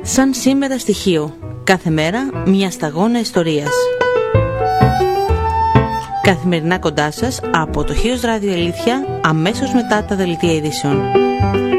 Σαν σήμερα στοιχείο. Κάθε μέρα μια σταγόνα ιστορίας. Καθημερινά κοντά σας από το Χίος Ράδιο Αλήθεια, αμέσως μετά τα δελτία ειδήσεων.